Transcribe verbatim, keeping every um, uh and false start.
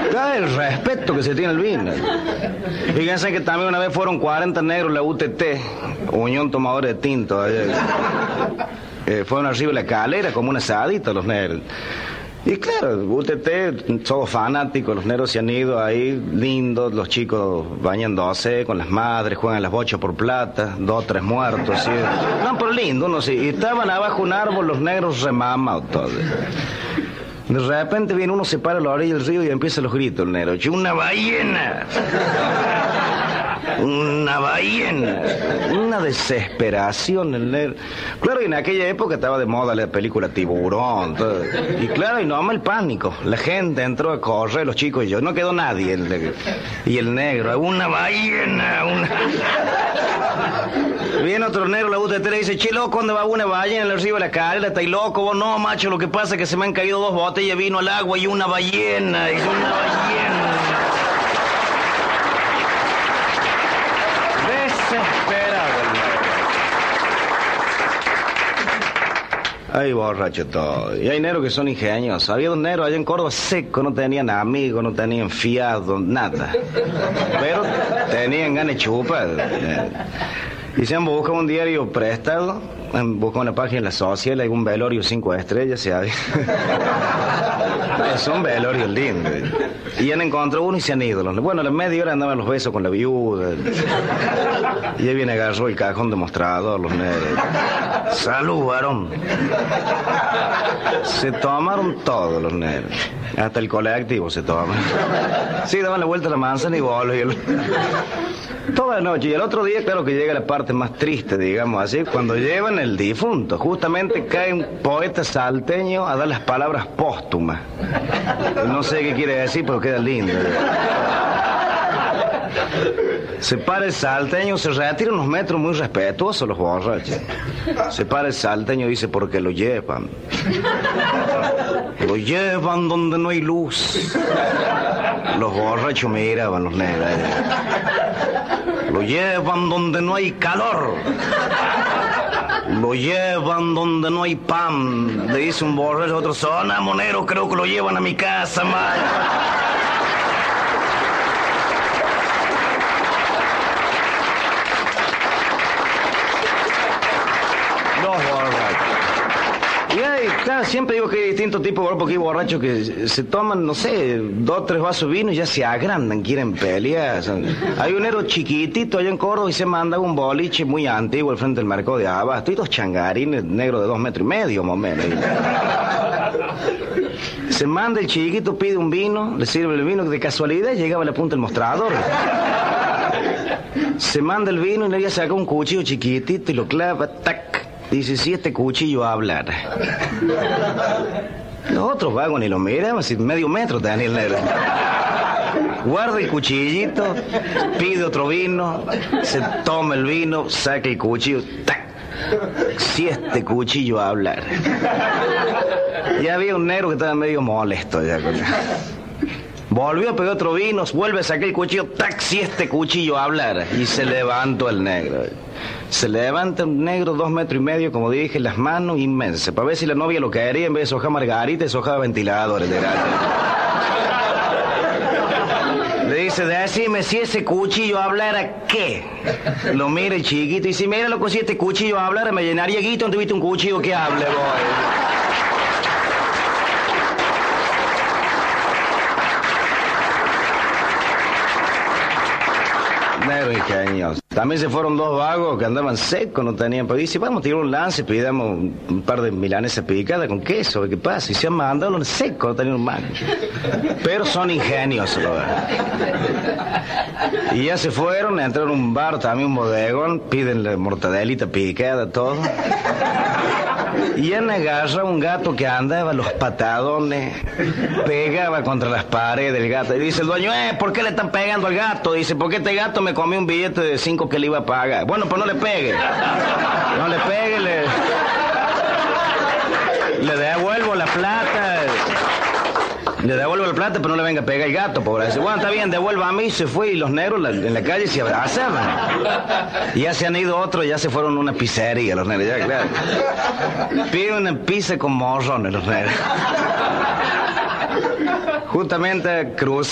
Da el respeto que se tiene el vino. Fíjense que también una vez fueron cuarenta negros la U T T, Unión Tomadores de Tinto. Eh, fueron arriba de la escalera como un asadito los negros. Y claro, U T T, todos fanáticos, los negros se han ido ahí, lindos, los chicos bañándose con las madres, juegan las bochas por plata, dos, tres muertos, ¿sí? No, pero lindo, no sé. Y estaban abajo un árbol, los negros remamados todos. De repente viene uno, se para a la orilla del río y empieza los gritos, el negro. ¡Una ballena! Una ballena. Una desesperación el negro. Claro, y en aquella época estaba de moda la película Tiburón. Todo. Y claro, y no ama el pánico. La gente entró a correr, los chicos y yo. No quedó nadie. El negro. Y el negro, una ballena. Una... Viene otro negro, la U T T le dice, che, loco, ¿dónde va una ballena en el río de la escalera? ¿Estáis loco? Vos no, macho, lo que pasa es que se me han caído dos botellas de vino al agua y una ballena. Y una ballena. Desesperado. Ay, borracho todo. Y hay negros que son ingeniosos. Había dos negros allá en Córdoba secos, no tenían amigos, no tenían fiados, nada. Pero tenían ganas de chupar. Y se han buscado un diario prestado, han buscado una página en la social, hay un velorio cinco estrellas, se ha... Es un velorio lindo. Y han encontrado uno y se han ido. Bueno, a la media hora andaban los besos con la viuda. Y ahí viene, agarró el cajón de mostrador, los negros. Salud, varón. Se tomaron todos los negros. Hasta el colectivo se toman. Sí, daban la vuelta a la manzana y volvían. Toda la noche. Y el otro día, claro que llega la parte más triste, digamos así, cuando llevan el difunto. Justamente cae un poeta salteño a dar las palabras póstumas. No sé qué quiere decir, pero queda lindo. Se para el salteño, se retira unos metros muy respetuosos los borrachos. Se para el salteño y dice, porque lo llevan. Lo llevan donde no hay luz. Los borrachos miraban, los negros. Lo llevan donde no hay calor. Lo llevan donde no hay pan. Le dice un borracho a otro, zona monero, creo que lo llevan a mi casa, man. Y hay, claro, siempre digo que hay distintos tipos de borrachos, porque hay borrachos que se toman, no sé, dos o tres vasos de vino y ya se agrandan, quieren pelear. O sea, hay un negro chiquitito allá en Córdoba y se manda un boliche muy antiguo al frente del mercado de Abasto y dos changarines negros de dos metros y medio, más o menos. Se manda el chiquito, pide un vino, le sirve el vino, que de casualidad llegaba a la punta del mostrador. Se manda el vino y le saca un cuchillo chiquitito y lo clava, tac. Dice, si este cuchillo hablara. Los otros vagos ni lo miran, así medio metro Daniel Negro. Guarda el cuchillito, pide otro vino, se toma el vino, saca el cuchillo, ¡tac! Si este cuchillo hablara. Ya había un negro que estaba medio molesto ya con... Volvió a pegar otro vino, vuelve a sacar el cuchillo, ¡tac! Si este cuchillo hablara. Y se levantó el negro. Se levanta un negro dos metros y medio, como dije, las manos inmensas, para ver si la novia lo quería, en vez de soja margarita, soja ventiladores de gato. Le dice, decime si ese cuchillo hablara, ¿qué? Lo mira el chiquito y dice, mira, loco, si este cuchillo hablara, me llenaría guito, no tuviste un cuchillo que hable, boy. Negro ingenioso. También se fueron dos vagos que andaban secos, no tenían... Pues dice, vamos a tirar un lance, pidamos un par de milanesas picadas con queso, ¿qué pasa? Y se han mandado los secos, no tenían un mal. Pero son ingeniosos, lo verdad. Y ya se fueron, entraron a un bar, también un bodegón, piden la mortadelita picada, todo. Y han agarrado un gato que andaba los patadones, pegaba contra las paredes del gato. Y dice el dueño, eh, ¿por qué le están pegando al gato? Dice, porque este gato me comió un billete de cinco que le iba a pagar. Bueno, pues no le pegue. No le pegue, le... Le devuelvo la plata. Le devuelvo la plata, pero no le venga a pegar el gato, pobre. Dice, bueno, está bien, devuelva a mí. Se fue y los negros en la calle se abrazaban. Y ya se han ido otros, ya se fueron a una pizzería, los negros, ya, claro. Piden una pizza con morrones, los negros. Justamente cruz.